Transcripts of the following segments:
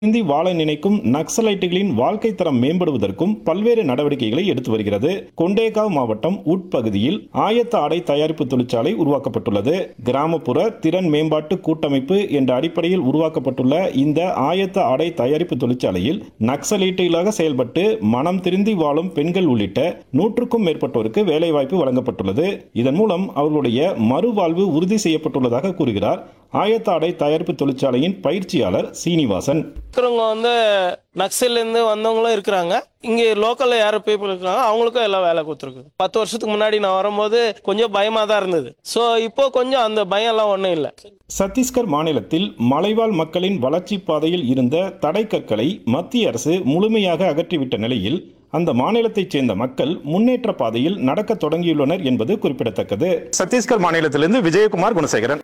இந்தி வாழ நினைக்கும் நக்சலைட்டுகளின் வாழ்க்கை தரம் மேம்படுவதற்கும் பல்வேறு நடவடிக்கைகளை எடுத்து வருகிறது. கொண்டேகாவ் மாவட்டம் உட்பகுதியில் ஆயத்த ஆடை தயாரிப்பு தொழிற்சாலை உருவாக்கப்பட்டுள்ளது. கிராமப்புற திறன் மேம்பாட்டு கூட்டமைப்பு என்ற அடிப்படையில் உருவாக்கப்பட்டுள்ள இந்த ஆயத்த ஆடை தயாரிப்பு தொழிற்சாலையில் நக்சலைட்டுகளாக செயல்பட்டு மனம் திருந்தி வாழும் பெண்கள் உள்ளிட்ட 100க்கும் மேற்பட்டோருக்கு வேலைவாய்ப்பு வழங்கப்பட்டுள்ளது. இதன் மூலம் அவர்களுடைய மறுவாழ்வு உறுதி செய்யப்பட்டுள்ளதாக கூறுகிறார் ஆயத்த ஆடை தயாரிப்பு தொழிற்சாலையின் பயிற்சியாளர் சீனிவாசன். நக்சல்லேருந்து வந்தவங்களும் இருக்கிறாங்க, இங்கே லோக்கல்ல யார் பீப்புள் இருக்கிறாங்க அவங்களுக்கும் எல்லாம் வேலை கொடுத்துருக்கு. 10 வருஷத்துக்கு முன்னாடி நான் வரும்போது கொஞ்சம் பயமா தான் இருந்தது. ஸோ இப்போ கொஞ்சம் அந்த பயம் எல்லாம் ஒன்றும் இல்லை. சத்தீஸ்கர் மாநிலத்தில் மலைவாழ் மக்களின் வளர்ச்சி பாதையில் இருந்த தடைக்கற்களை மத்திய அரசு முழுமையாக அகற்றிவிட்ட நிலையில் அந்த மாநிலத்தைச் சேர்ந்த மக்கள் முன்னேற்ற பாதையில் நடக்க தொடங்கியுள்ளனர் என்பது குறிப்பிடத்தக்கது. சத்தீஸ்கர் மாநிலத்திலிருந்து விஜயகுமார் குணசேகரன்.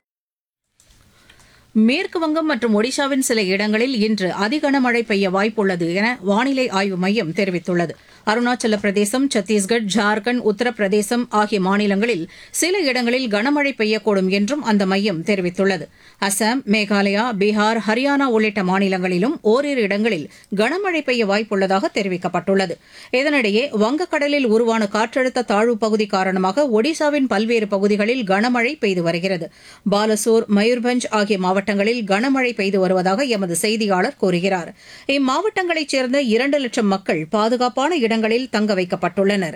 மேற்கு வங்கம் மற்றும் ஒடிஷாவின் சில இடங்களில் இன்று அதிகனமழை பெய்ய வாய்ப்புள்ளது என வானிலை ஆய்வு மையம் தெரிவித்துள்ளது. அருணாச்சல பிரதேசம், சத்தீஸ்கர், ஜார்க்கண்ட், உத்தரப்பிரதேசம் ஆகிய மாநிலங்களில் சில இடங்களில் கனமழை பெய்யக்கூடும் என்றும் அந்த மையம் தெரிவித்துள்ளது. அசாம், மேகாலயா, பீகார், ஹரியானா உள்ளிட்ட மாநிலங்களிலும் ஓரிரு இடங்களில் கனமழை பெய்ய வாய்ப்புள்ளதாக தெரிவிக்கப்பட்டுள்ளது. இதனிடையே வங்கக்கடலில் உருவான காற்றழுத்த தாழ்வு பகுதி காரணமாக ஒடிஷாவின் பல்வேறு பகுதிகளில் கனமழை பெய்து வருகிறது. பாலசோர், மயூர்பஞ்ச் ஆகிய மாவட்டங்களில் கனமழை பெய்து வருவதாக எமது செய்தியாளர் கூறுகிறார். இம்மாவட்டங்களைச் சேர்ந்த 2 லட்சம் மக்கள் பாதுகாப்பான இடங்களில் தங்க வைக்கப்பட்டுள்ளனர்.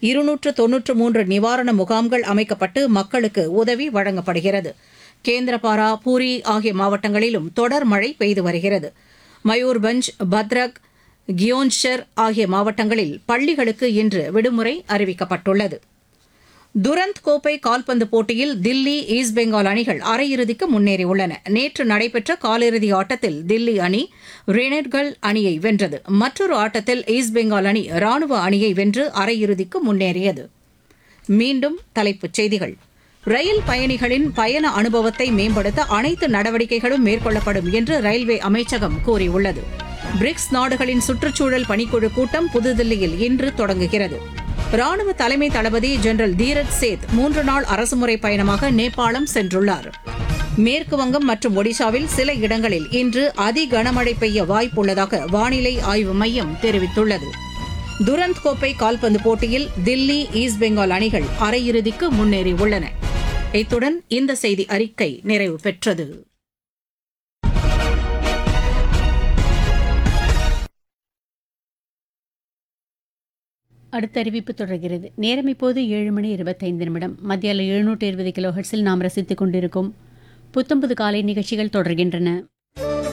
293 நிவாரண முகாம்கள் அமைக்கப்பட்டு மக்களுக்கு உதவி வழங்கப்படுகிறது. கேந்திரபாரா, பூரி ஆகிய மாவட்டங்களிலும் தொடர் மழை பெய்து வருகிறது. மயூர்பஞ்ச், பத்ரக், கியோன்ஷர் ஆகிய மாவட்டங்களில் பள்ளிகளுக்கு இன்று விடுமுறை அறிவிக்கப்பட்டுள்ளது. துரந்த் கோப்பை கால்பந்து போட்டியில் தில்லி, ஈஸ்ட் பெங்கால் அணிகள் அரையிறுதிக்கு முன்னேறியுள்ளன. நேற்று நடைபெற்ற காலிறுதி ஆட்டத்தில் தில்லி அணி ரெனெட்கள் அணியை வென்றது. மற்றொரு ஆட்டத்தில் ஈஸ்ட் பெங்கால் அணி ராணுவ அணியை வென்று அரையிறுதிக்கு முன்னேறியது. மீண்டும் தலைப்புச் செய்திகள். ரயில் பயணிகளின் பயண அனுபவத்தை மேம்படுத்த அனைத்து நடவடிக்கைகளும் மேற்கொள்ளப்படும் என்று ரயில்வே அமைச்சகம் கூறியுள்ளது. பிரிக்ஸ் நாடுகளின் சுற்றுச்சூழல் பணிக்குழு கூட்டம் புதுதில்லியில் இன்று தொடங்குகிறது. ராணுவ தலைமை தளபதி ஜெனரல் தீரஜ் சேத் 3 நாள் அரசுமுறை பயணமாக நேபாளம் சென்றுள்ளார். மேற்கு வங்கம் மற்றும் ஒடிஷாவில் சில இடங்களில் இன்று அதி கனமழை பெய்ய வாய்ப்புள்ளதாக வானிலை ஆய்வு மையம் தெரிவித்துள்ளது. துரந்த் கோப்பை கால்பந்து போட்டியில் தில்லி, ஈஸ்ட் பெங்கால் அணிகள் அரையிறுதிக்கு முன்னேறியுள்ளன. இத்துடன் இந்த செய்தி அறிக்கை நிறைவு பெற்றது. அடுத்த அறிவிப்பு தொடர்கிறது. நேரம் இப்போது 7:25 மத்தியால 720 கிலோஹெர்ட்ஸில் நாம் ரசித்துக் கொண்டிருக்கும் புத்தம்புது காலை நிகழ்ச்சிகள் தொடர்கின்றன.